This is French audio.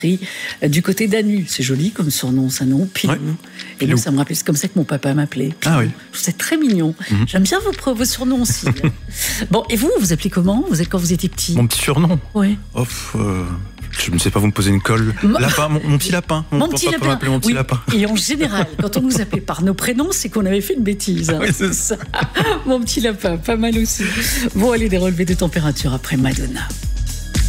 du côté d'Anu. C'est joli comme surnom, ça, non? Pilou. Ouais. Et donc, ça me rappelait, c'est comme ça que mon papa m'appelait. Pilou. Ah oui. C'est très mignon. J'aime bien vos surnoms aussi. Bon, et vous appelez comment? Quand vous étiez petit? Mon petit surnom? Oui. Je ne sais pas, vous me posez une colle. Lapin, mon petit lapin. Mon petit lapin. M'appeler mon petit lapin. Et en général, quand on nous appelait par nos prénoms, c'est qu'on avait fait une bêtise. Hein. Oui, c'est ça. Mon petit lapin, pas mal aussi. Bon, allez, des relevés de température après Madonna.